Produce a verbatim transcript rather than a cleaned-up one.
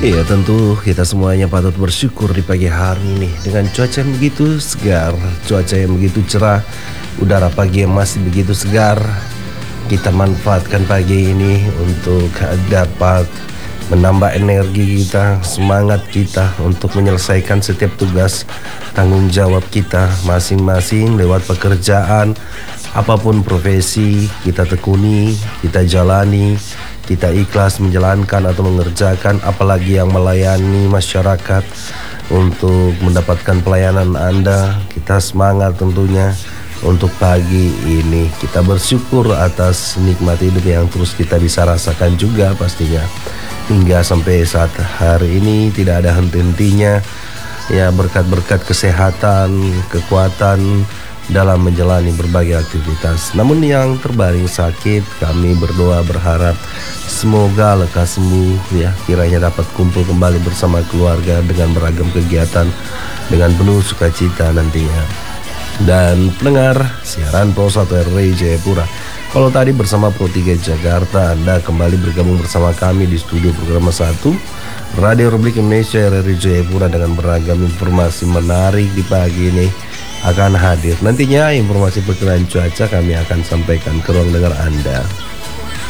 Iya, tentu kita semuanya patut bersyukur di pagi hari ini dengan cuaca yang begitu segar, cuaca yang begitu cerah, udara pagi yang masih begitu segar. Kita manfaatkan pagi ini untuk dapat menambah energi kita, semangat kita untuk menyelesaikan setiap tugas tanggung jawab kita masing-masing lewat pekerjaan, apapun profesi kita tekuni, kita jalani. Kita ikhlas menjalankan atau mengerjakan, apalagi yang melayani masyarakat untuk mendapatkan pelayanan Anda. Kita semangat tentunya untuk pagi ini. Kita bersyukur atas nikmat hidup yang terus kita bisa rasakan juga pastinya. Hingga sampai saat hari ini tidak ada henti-hentinya. Ya, berkat-berkat kesehatan, kekuatan dalam menjalani berbagai aktivitas. Namun yang terbaring sakit, kami berdoa berharap semoga lekas sembuh, ya, kiranya dapat kumpul kembali bersama keluarga dengan beragam kegiatan dengan penuh sukacita nantinya. Dan pendengar siaran Pro satu R R I Jayapura, kalau tadi bersama Pro tiga Jakarta, Anda kembali bergabung bersama kami di studio program satu Radio Republik Indonesia R R I Jayapura dengan beragam informasi menarik di pagi ini akan hadir. Nantinya informasi perkiraan cuaca kami akan sampaikan ke ruang dengar Anda.